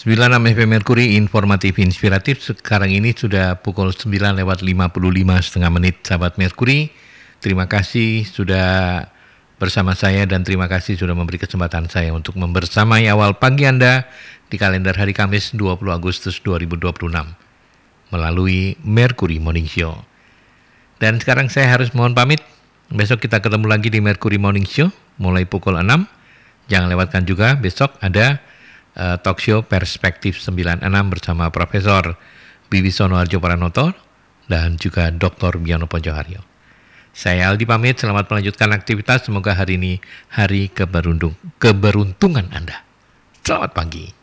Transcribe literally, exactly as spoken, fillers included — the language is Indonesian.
sembilan puluh enam F M Merkuri informatif inspiratif. Sekarang ini sudah pukul sembilan lewat lima puluh lima setengah menit, sahabat Merkuri. Terima kasih sudah bersama saya dan terima kasih sudah memberi kesempatan saya untuk membersamai awal pagi Anda di kalender hari Kamis dua puluh Agustus dua ribu dua puluh enam melalui Merkuri Morning Show. Dan sekarang saya harus mohon pamit. Besok kita ketemu lagi di Merkuri Morning Show mulai pukul enam. Jangan lewatkan juga besok ada uh, talk show Perspektif sembilan puluh enam bersama Profesor Bibisono Arjo Pranoto dan juga Doktor Biono Pojoharyo. Saya Aldi pamit, selamat melanjutkan aktivitas. Semoga hari ini hari keberuntung, keberuntungan Anda. Selamat pagi.